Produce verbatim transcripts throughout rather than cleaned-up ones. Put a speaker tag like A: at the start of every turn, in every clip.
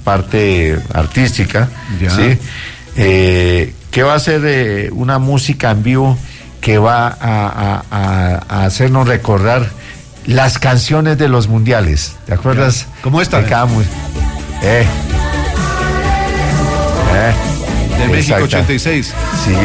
A: parte artística,
B: ya.
A: ¿sí? Eh, que va a ser eh, una música en vivo que va a, a, a, a hacernos recordar las canciones de los mundiales. ¿Te acuerdas?
B: ¿Cómo esta?
A: De cada mu- eh. Eh.
B: De México ochenta y seis.
A: Sí.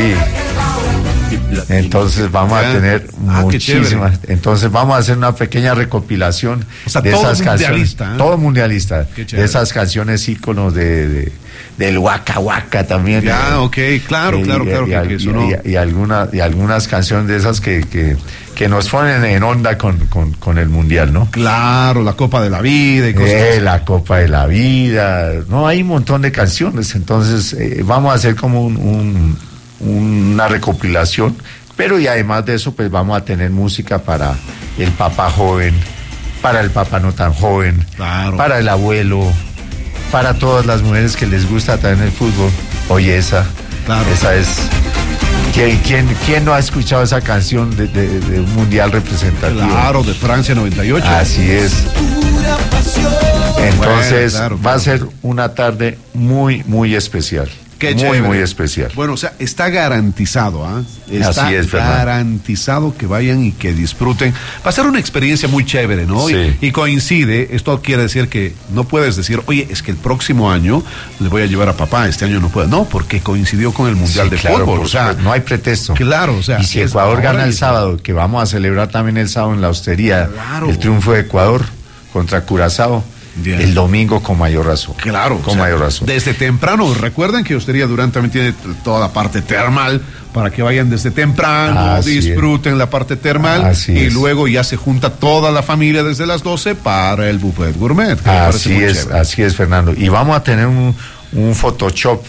A: Entonces vamos ya. a tener ah, muchísimas. Entonces vamos a hacer una pequeña recopilación,
B: o sea,
A: de
B: todo
A: esas canciones.
B: ¿eh?
A: Todo mundialista. De esas canciones íconos de, de del Waka Waka también.
B: Ya,
A: eh,
B: ok, claro,
A: y,
B: claro,
A: y,
B: claro.
A: Y,
B: que,
A: y,
B: que eso no...
A: y, y, alguna, y algunas canciones de esas que, que, que nos ponen en onda con, con, con el mundial, ¿no?
B: Claro, la Copa de la Vida y cosas
A: eh,
B: así.
A: La Copa de la Vida. No, hay un montón de canciones. Entonces eh, vamos a hacer como un, un, una recopilación. Pero y además de eso, pues vamos a tener música para el papá joven, para el papá no tan joven,
B: claro.
A: para el abuelo, para todas las mujeres que les gusta también el fútbol. Oye, esa,
B: claro.
A: esa es... ¿Quién, quién, quién no ha escuchado esa canción de, de, de un mundial representativo?
B: Claro, de Francia noventa y ocho.
A: Así es. Entonces,
B: bueno, claro,
A: va
B: claro.
A: a ser una tarde muy, muy especial.
B: Qué
A: muy,
B: chévere.
A: muy especial.
B: Bueno, o sea, está garantizado, ¿ah? ¿eh? Está
A: Así es, Fernando.
B: garantizado que vayan y que disfruten. Va a ser una experiencia muy chévere, ¿no?
A: Sí.
B: Y, y coincide, esto quiere decir que no puedes decir, oye, es que el próximo año le voy a llevar a papá, este año no puedo. No, porque coincidió con el Mundial
A: Sí,
B: de
A: claro,
B: Fútbol.
A: por
B: O sea,
A: supuesto, no hay pretexto.
B: Claro, o sea.
A: Y si
B: es
A: Ecuador gana el
B: y-
A: sábado, que vamos a celebrar también el sábado en la hostería,
B: Claro.
A: el triunfo de Ecuador contra Curazao,
B: Bien.
A: el domingo con mayor razón.
B: Claro,
A: con
B: o sea,
A: mayor razón.
B: Desde temprano, recuerden que Hostería Durán también tiene t- toda la parte termal para que vayan desde temprano,
A: Así
B: disfruten la parte termal
A: Así
B: y
A: es.
B: luego ya se junta toda la familia desde las doce para el buffet gourmet. que me parece
A: Así
B: muy
A: es,
B: chévere.
A: así es, Fernando. Y vamos a tener un, un Photoshop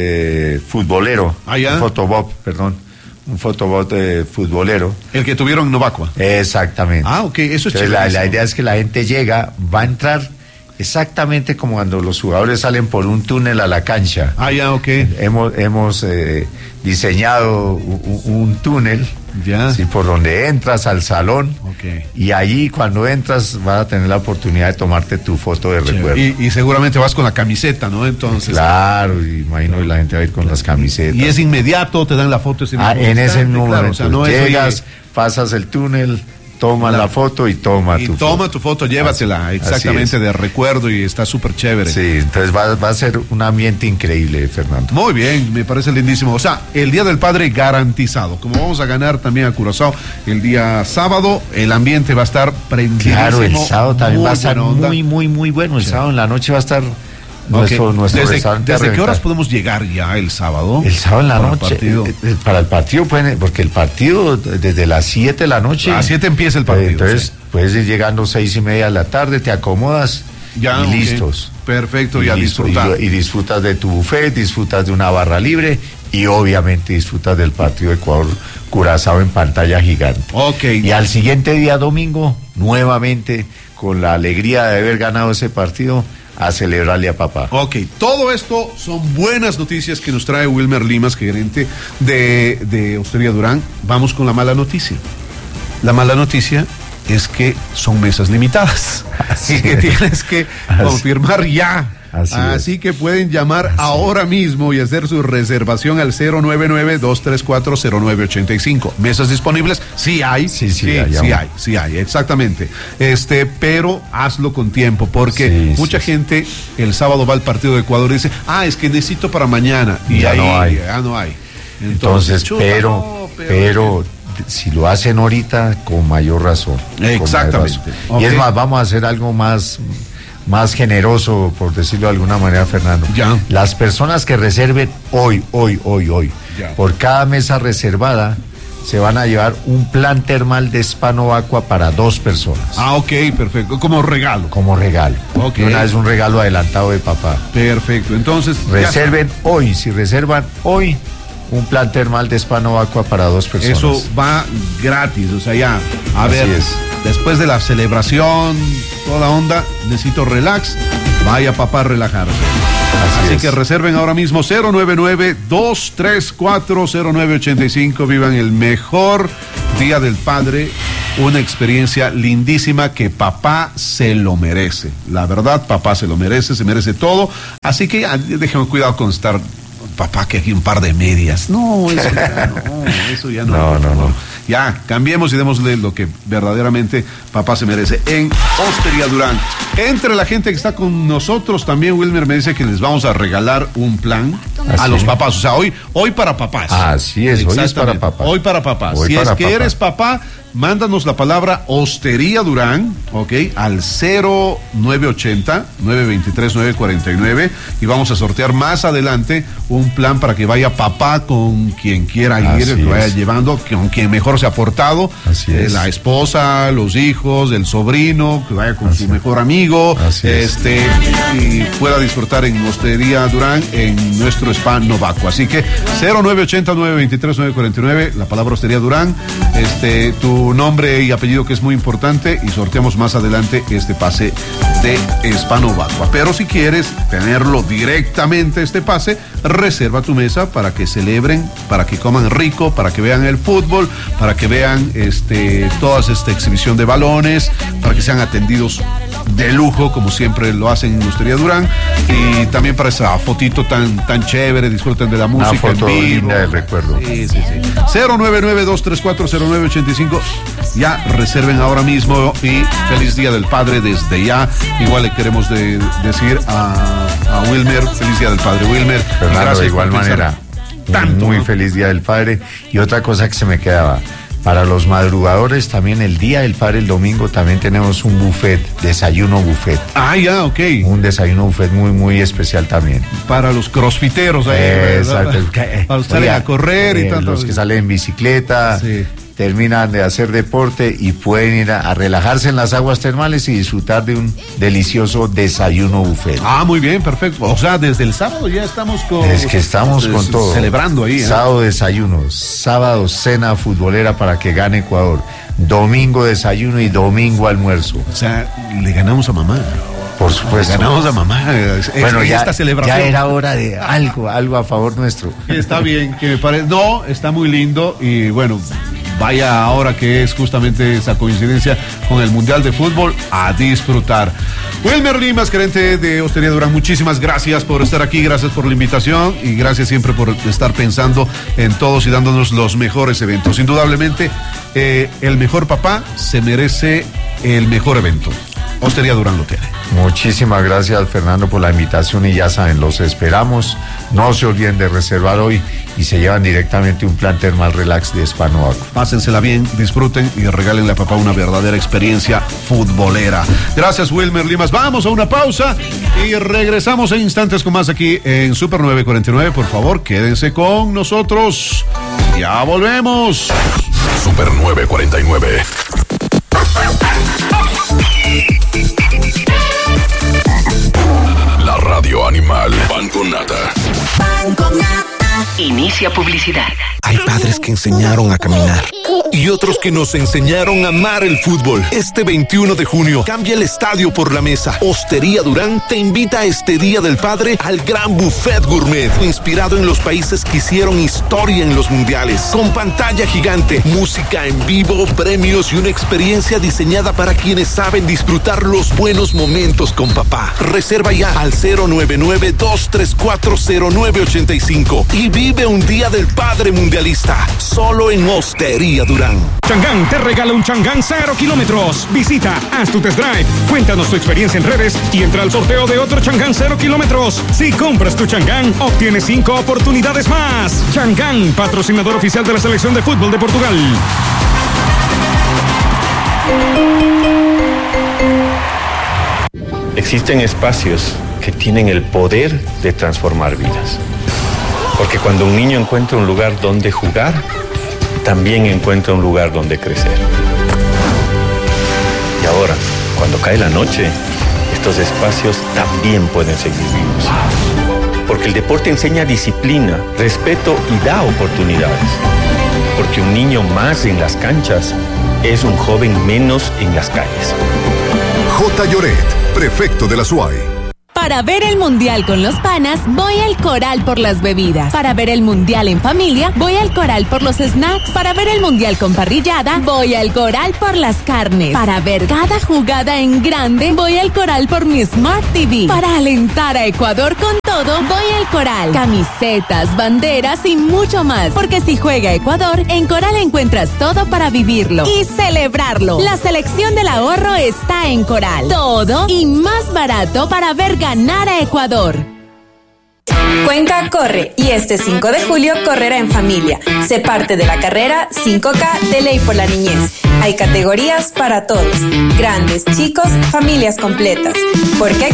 A: eh, futbolero,
B: Ah, ¿ya?
A: un Photobop, perdón, un Photobot eh, futbolero.
B: El que tuvieron en Novacua.
A: Exactamente.
B: Ah, ok, eso es
A: Entonces, la,
B: chévere.
A: la idea es que la gente llega, va a entrar exactamente como cuando los jugadores salen por un túnel a la cancha.
B: Ah, ya, ok.
A: Hemos, hemos eh, diseñado un, un túnel,
B: Ya.
A: sí, por donde entras al salón,
B: Ok.
A: y allí cuando entras vas a tener la oportunidad de tomarte tu foto de recuerdo.
B: Y, y seguramente vas con la camiseta, ¿no? Entonces.
A: Claro, y imagino que la gente va a ir con las camisetas.
B: Y es inmediato, te dan la foto ese
A: Ah,
B: mismo
A: en ese
B: instante,
A: momento,
B: claro, o sea, no es,
A: llegas,
B: oye,
A: pasas el túnel, tomas
B: Claro.
A: la foto y toma
B: y
A: tu
B: toma
A: foto.
B: tu foto, llévatela
A: Así-
B: exactamente
A: así
B: de recuerdo y está súper chévere.
A: Sí, entonces va, va a ser un ambiente increíble, Fernando.
B: Muy bien, me parece lindísimo. O sea, el Día del Padre garantizado. Como vamos a ganar también a Curazao el día sábado, el ambiente va a estar prendidísimo.
A: Claro, el sábado también
B: muy
A: va a estar
B: buena onda.
A: muy, muy, muy bueno. El
B: Sí.
A: sábado en la noche va a estar
B: Ok.
A: nuestro, nuestro
B: ¿Desde,
A: restaurante a
B: ¿desde qué
A: reventar.
B: horas podemos llegar ya el sábado?
A: El sábado en la
B: Para el
A: noche.
B: partido.
A: eh, eh, Para el partido pueden, porque el partido desde las siete de la noche.
B: A las siete empieza el
A: eh,
B: partido.
A: Entonces
B: sí.
A: puedes ir llegando seis y media de la tarde, te acomodas
B: Ya,
A: y
B: ok.
A: listos.
B: Perfecto, y a
A: listo,
B: disfrutar.
A: Y, y disfrutas de tu buffet, disfrutas de una barra libre y obviamente disfrutas del partido Ecuador-Curazao en pantalla gigante.
B: Ok.
A: Y al siguiente día domingo, nuevamente, con la alegría de haber ganado ese partido, a celebrarle a papá.
B: Ok, todo esto son buenas noticias que nos trae Wilmer Limas, gerente de, de Hostería Durán. Vamos con la mala noticia. La mala noticia es que son mesas limitadas.
A: Así
B: Así que
A: es.
B: tienes que
A: Así-
B: confirmar ya.
A: Así
B: Así,
A: es.
B: que pueden llamar
A: Así
B: ahora mismo y hacer su reservación al cero nueve nueve, dos tres cuatro, cero nueve ocho cinco. ¿Mesas disponibles? Sí hay.
A: Sí, sí,
B: sí,
A: hay,
B: sí
A: aún.
B: hay, sí hay, exactamente. Este, pero hazlo con tiempo, porque
A: Sí,
B: mucha
A: sí,
B: gente el sábado va al partido de Ecuador y dice, ah, es que necesito para mañana. Y
A: Ya
B: ahí
A: no hay.
B: ya no hay.
A: Entonces,
B: chuta,
A: pero,
B: no,
A: pero, si lo hacen ahorita, con mayor razón. con mayor
B: Exactamente.
A: razón.
B: Ok.
A: Y es más, vamos a hacer algo más, más generoso, por decirlo de alguna manera, Fernando.
B: Ya.
A: Las personas que reserven hoy, hoy, hoy, hoy,
B: Ya.
A: por cada mesa reservada, se van a llevar un plan termal de Spa Novacua para dos personas.
B: Ah, ok, perfecto. Como regalo.
A: Como regalo.
B: Ok.
A: Y una vez un regalo adelantado de papá.
B: Perfecto. Entonces, ya
A: Reserven hoy, si reservan hoy, un plan termal de Spa Novacua para dos personas.
B: eso va gratis, o sea, ya, a
A: Así
B: ver,
A: es.
B: después de la celebración, toda la onda, necesito relax, vaya papá a relajarse.
A: Así
B: Así
A: es.
B: que reserven ahora mismo cero nueve nueve, dos tres cuatro, cero nueve ocho cinco, vivan el mejor Día del Padre, una experiencia lindísima que papá se lo merece. La verdad, papá se lo merece, se merece todo. Así que déjenme cuidado con estar, papá, que aquí un par de medias. No, eso ya no, eso ya no.
A: No, no, no.
B: Ya, cambiemos y démosle lo que verdaderamente papá se merece en Hostería Durán. Entre la gente que está con nosotros también, Wilmer me dice que les vamos a regalar un plan
A: ¿Ah,
B: a
A: sí?
B: los papás. O sea, hoy, hoy para papás.
A: Así es, hoy es para papás.
B: Hoy para papás.
A: Hoy
B: si
A: para
B: es que
A: papá.
B: eres papá, mándanos la palabra Hostería Durán, ok, al cero nueve ochenta, nueve veintitrés, nueve cuarenta y nueve y vamos a sortear más adelante un plan para que vaya papá con quien quiera ir,
A: Así
B: que vaya
A: es.
B: llevando, con quien mejor se ha portado,
A: Así
B: eh,
A: es.
B: la esposa, los hijos, el sobrino, que vaya con
A: Así
B: su mejor amigo,
A: Así es.
B: este, y pueda disfrutar en Hostería Durán en nuestro spa Novaco. Así que cero nueve ochenta, nueve veintitrés, nueve cuarenta y nueve, la palabra Hostería Durán, este, tu nombre y apellido, que es muy importante, y sorteamos más adelante este pase de Spa Novaco. Pero si quieres tenerlo directamente, este pase, reserva tu mesa para que celebren, para que coman rico, para que vean el fútbol, para que vean este, toda esta exhibición de balones, para que sean atendidos de lujo, como siempre lo hacen en Hostería Durán, y también para esa fotito tan, tan chévere, disfruten de la música
A: Una foto
B: en vivo.
A: linda del recuerdo.
B: Sí, sí, sí. cero nueve nueve, dos tres cuatro, cero nueve ocho cinco. Ya reserven ahora mismo y feliz Día del Padre desde ya. Igual le queremos de, decir a, a Wilmer, feliz Día del Padre, Wilmer.
A: Fernando, de igual manera,
B: tanto,
A: muy
B: ¿no?
A: feliz Día del Padre. Y otra cosa que se me quedaba, para los madrugadores también el Día del Padre, el domingo, también tenemos un buffet, desayuno buffet.
B: Ah, ya, ok.
A: Un desayuno buffet muy, muy especial también.
B: Para los crossfiteros ahí.
A: Eh,
B: ¿verdad?
A: exacto.
B: Para salir
A: Oiga,
B: a correr y
A: eh,
B: tanto.
A: los que salen en bicicleta,
B: Sí.
A: terminan de hacer deporte y pueden ir a, a relajarse en las aguas termales y disfrutar de un delicioso desayuno buffet.
B: Ah, muy bien, perfecto. O sea, desde el sábado ya estamos con...
A: Es que estamos
B: pues,
A: con todo.
B: Celebrando ahí. ¿eh?
A: Sábado desayuno, sábado cena futbolera para que gane Ecuador, domingo desayuno y domingo almuerzo.
B: O sea, le ganamos a mamá.
A: Por supuesto.
B: Ganamos a mamá. Es,
A: Bueno,
B: es
A: ya,
B: esta celebración.
A: ya era hora de algo, algo a favor nuestro.
B: Está bien, que me parece. No, está muy lindo y bueno, vaya ahora que es justamente esa coincidencia con el Mundial de Fútbol, a disfrutar. Wilmer Limas, gerente de Hostería Durán, muchísimas gracias por estar aquí, gracias por la invitación y gracias siempre por estar pensando en todos y dándonos los mejores eventos. Indudablemente, eh, el mejor papá se merece el mejor evento. Hostería Durán lo tiene.
A: Muchísimas gracias, Fernando, por la invitación y ya saben, los esperamos. No se olviden de reservar hoy y se llevan directamente un plan termal relax de Spa Novaco.
B: Pásensela bien, disfruten y regálenle a papá una verdadera experiencia futbolera. Gracias, Wilmer Limas. Vamos a una pausa y regresamos en instantes con más aquí en Super nueve cuarenta y nueve. Por favor, quédense con nosotros. Ya volvemos.
C: Super nueve cuarenta y nueve. La radio animal. Pan con nata.
D: Pan con nata.
E: Inicia publicidad.
F: Hay padres que enseñaron a caminar y otros que nos enseñaron a amar el fútbol. Este veintiuno de junio, cambia el estadio por la mesa. Hostería Durán te invita a este Día del Padre al gran buffet gourmet, inspirado en los países que hicieron historia en los mundiales. Con pantalla gigante, música en vivo, premios y una experiencia diseñada para quienes saben disfrutar los buenos momentos con papá. Reserva ya al cero nueve nueve, dos tres cuatro, cero nueve ocho cinco y vive un Día del Padre mundialista, solo en Hostería Durán.
G: Chang'an te regala un Chang'an cero kilómetros. Visita, haz tu test drive, cuéntanos tu experiencia en redes y entra al sorteo de otro Chang'an cero kilómetros. Si compras tu Chang'an, obtienes cinco oportunidades más. Chang'an, patrocinador oficial de la selección de fútbol de Portugal.
H: Existen espacios que tienen el poder de transformar vidas. Porque cuando un niño encuentra un lugar donde jugar, también encuentra un lugar donde crecer. Y ahora, cuando cae la noche, estos espacios también pueden seguir vivos. Porque el deporte enseña disciplina, respeto y da oportunidades. Porque un niño más en las canchas es un joven menos en las calles.
C: J. Lloret, prefecto de la S U A E.
I: Para ver el mundial con los panas, voy al Coral por las bebidas. Para ver el mundial en familia, voy al Coral por los snacks. Para ver el mundial con parrillada, voy al Coral por las carnes. Para ver cada jugada en grande, voy al Coral por mi Smart T V. Para alentar a Ecuador con todo, voy al Coral. Camisetas, banderas y mucho más. Porque si juega Ecuador, en Coral encuentras todo para vivirlo y celebrarlo. La selección del ahorro está en Coral. Todo y más barato para ver ganar a Ecuador.
J: Cuenca corre y este cinco de julio correrá en familia. Sé parte de la carrera cinco K de Ley por la Niñez. Hay categorías para todos, grandes, chicos, familias completas. Porque